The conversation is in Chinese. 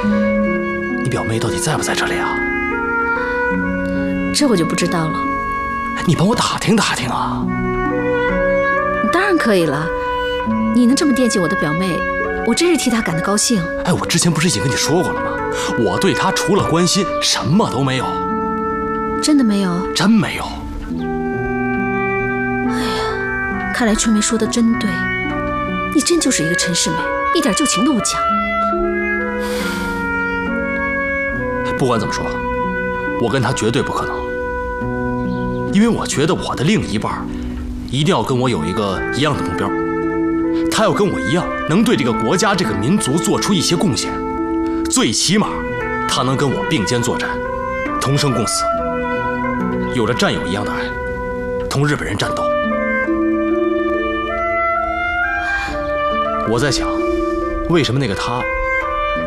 你表妹到底在不在这里啊？ 这我就不知道了。 你帮我打听打听啊！ 当然可以了，你能这么惦记我的表妹，我真是替她感到高兴。 哎，我之前不是已经跟你说过了吗？我对她除了关心，什么都没有。 真的没有？ 真没有。 哎呀，看来春梅说的真对，你真就是一个陈世美，一点旧情都不讲。 不管怎么说，我跟她绝对不可能，因为我觉得我的另一半一定要跟我有一个一样的目标，她要跟我一样，能对这个国家、这个民族做出一些贡献，最起码她能跟我并肩作战，同生共死，有着战友一样的爱，同日本人战斗。我在想，为什么那个他